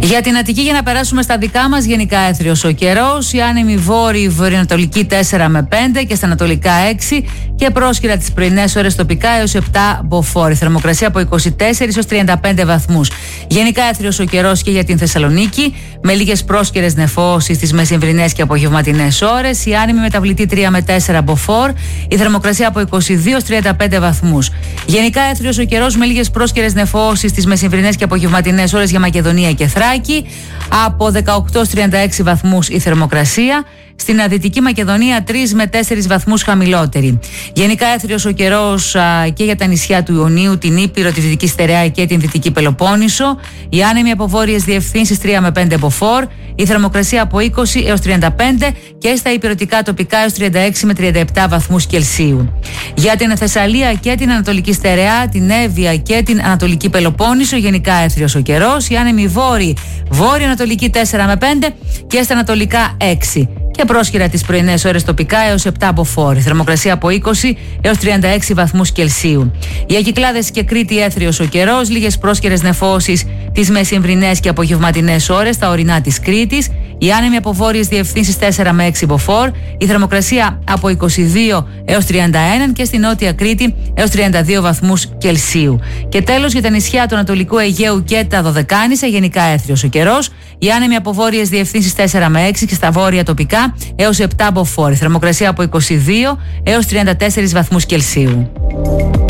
Για την Αττική, για να περάσουμε στα δικά μας, γενικά έθριος ο καιρός. Η άνεμη βόρειη βορειοανατολική 4 με 5 και στα ανατολικά 6 και πρόσκειρα τις πρωινές ώρες τοπικά έως 7 μποφόρ. Θερμοκρασία από 24 έως 35 βαθμούς. Γενικά έθριος ο καιρός και για την Θεσσαλονίκη, με λίγες πρόσκαιρες νεφώσεις στις μεσημβρινές και απογευματινές ώρες. Η άνεμη μεταβλητή 3 με 4 μποφόρ. Η θερμοκρασία από 22 έως 35 βαθμούς. Γενικά έθριος ο καιρός με λίγες πρόσκαιρες νεφώσεις στις μεσημβρινές και απογευματινές ώρες για Μακεδονία και Θράκη. Από 18 έως 36 βαθμούς η θερμοκρασία. Στην Δυτική Μακεδονία 3 με 4 βαθμούς χαμηλότερη. Γενικά έθριος ο καιρός και για τα νησιά του Ιωνίου, την Ήπειρο, τη Δυτική Στερεά και την Δυτική Πελοπόννησο. Η άνεμη από βόρειες διευθύνσεις 3 με 5 μποφόρ. Η θερμοκρασία από 20 έως 35 και στα υπηρετικά τοπικά έως 36 με 37 βαθμούς Κελσίου. Για την Θεσσαλία και την Ανατολική Στερεά, την Εύβοια και την Ανατολική Πελοπόννησο, γενικά έθριος ο καιρός. Η άνεμη βόρειο-ανατολική 4 με 5 και στα ανατολικά 6. Και πρόσκειρα τις πρωινές ώρες τοπικά έως 7 μποφόρ. Θερμοκρασία από 20 έως 36 βαθμούς Κελσίου. Για Κυκλάδες και Κρήτη έθριος ο καιρός, λίγες πρόσκαιρες νεφώσεις τις μεσημβρινές και απογευματινές ώρες στα ορεινά της Κρήτης. Η άνεμη από βόρειες διευθύνσεις 4 με 6 μποφόρ. Η θερμοκρασία από 22 έως 31 και στη Νότια Κρήτη έως 32 βαθμούς Κελσίου. Και τέλος για τα νησιά του Ανατολικού Αιγαίου και τα Δωδεκάνησα, γενικά έθριος ο καιρός. Η άνεμη από βόρειες διευθύνσεις 4 με 6 και στα βόρεια τοπικά έως 7 μποφόρ. Θερμοκρασία από 22 έως 34 βαθμούς Κελσίου.